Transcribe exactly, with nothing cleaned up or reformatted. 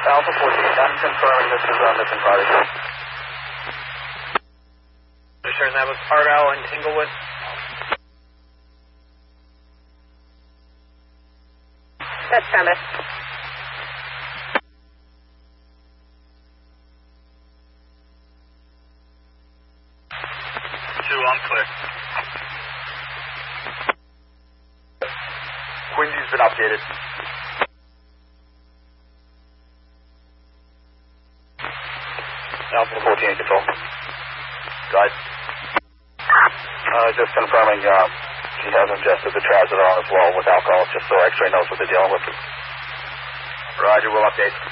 Alpha fourteen, I'm confirming this is on missing party. Sure, that was Argyle and Inglewood. That's Summit. Two, I'm clear. Quincy's been updated. Alpha fourteen control. Guys. Uh, just confirming, uh, she has ingested the trazodone as well with alcohol, just so X-ray knows what they're dealing with. Roger, we'll update.